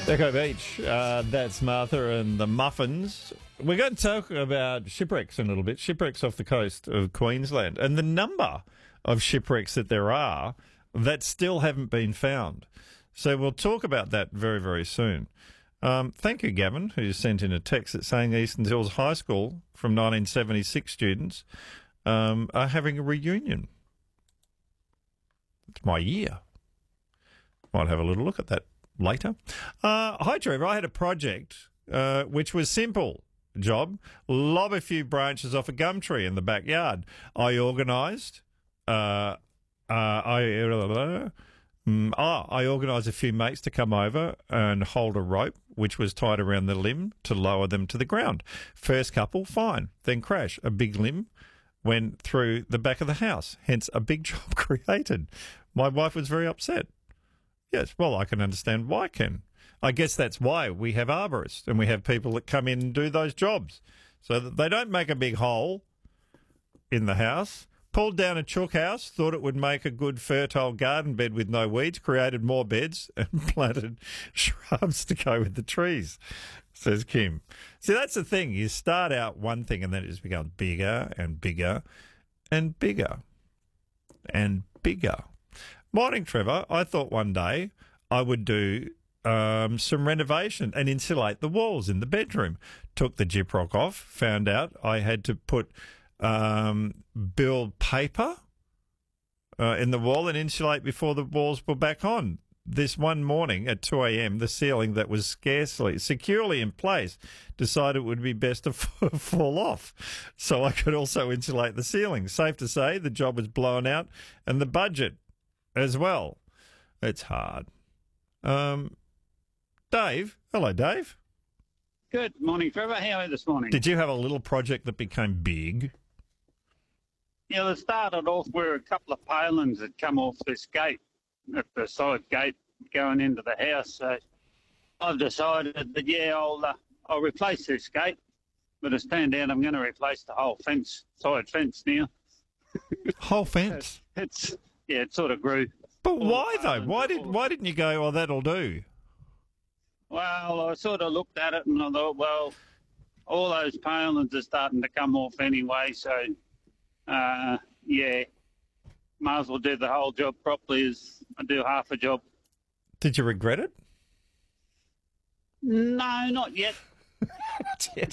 Echo Beach, that's Martha and the Muffins. We're going to talk about shipwrecks in a little bit, shipwrecks off the coast of Queensland, and the number of shipwrecks that there are that still haven't been found. So we'll talk about that very, very soon. Thank you, Gavin, who sent in a text that's saying Eastern Hills High School from 1976 students are having a reunion. It's my year. Might have a little look at that later. Hi, Trevor. I had a project which was simple. Job, lob a few branches off a gum tree in the backyard. I organised. I organised a few mates to come over and hold a rope which was tied around the limb to lower them to the ground. First couple, fine. Then crash. A big limb went through the back of the house. Hence, a big job created. My wife was very upset. Yes, well, I can understand why, Ken. I guess that's why we have arborists and we have people that come in and do those jobs so that they don't make a big hole in the house. Pulled down a chook house, thought it would make a good fertile garden bed with no weeds, created more beds and planted shrubs to go with the trees, says Kim. See, that's the thing. You start out one thing and then it just becomes bigger and bigger and bigger and bigger. Morning, Trevor. I thought one day I would do some renovation and insulate the walls in the bedroom. Took the gyprock off, found out I had to put build paper in the wall and insulate before the walls were back on. This one morning at 2 a.m, the ceiling that was scarcely securely in place decided it would be best to fall off so I could also insulate the ceiling. Safe to say the job was blown out and the budget as well. It's hard. Dave. Hello, Dave. Good morning, Trevor. How are you this morning? Did you have a little project that became big? Yeah, it started off where a couple of palings had come off this gate, at the side gate going into the house. So I've decided that, yeah, I'll replace this gate. But it's turned out I'm going to replace the whole fence, side fence now. Whole fence? It sort of grew. But why, though? Why didn't you go, oh, that'll do? Well, I sort of looked at it and I thought, well, all those palings are starting to come off anyway, so, might as well do the whole job properly as I do half a job. Did you regret it? No, not yet. Not yet.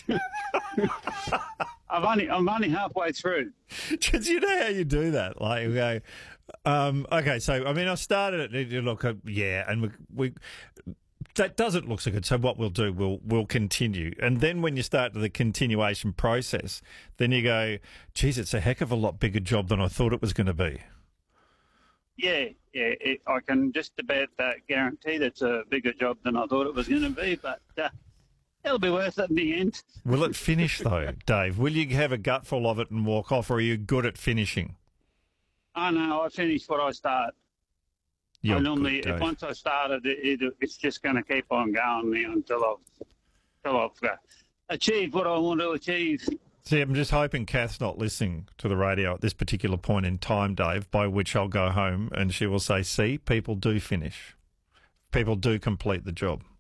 I'm only halfway through. Do you know how you do that? Like, you go, okay, so, I mean, I started it, look, and we that doesn't look so good. So what we'll do, we'll continue. And then when you start the continuation process, then you go, geez, it's a heck of a lot bigger job than I thought it was going to be. Yeah, I can just about guarantee that's a bigger job than I thought it was going to be, but it'll be worth it in the end. Will it finish, though, Dave? Will you have a gutful of it and walk off, or are you good at finishing? I know, I finish what I start. You're I normally, good, Dave. once I started, it's just going to keep on going now until I've achieved what I want to achieve. See, I'm just hoping Kath's not listening to the radio at this particular point in time, Dave, by which I'll go home and she will say, see, people do finish. People do complete the job.